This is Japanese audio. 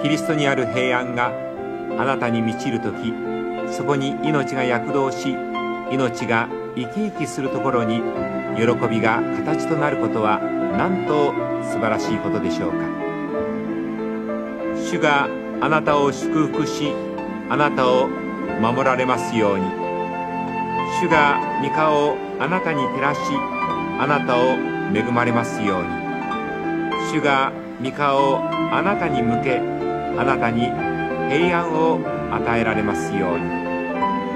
キリストにある平安があなたに満ちるとき、そこに命が躍動し、命が生き生きするところに喜びが形となることはなんと素晴らしいことでしょうか。主があなたを祝福し、あなたを守られますように。主が御顔をあなたに照らし、あなたを恵まれますように。主が御顔をあなたに向け、あなたに平安を与えられますように。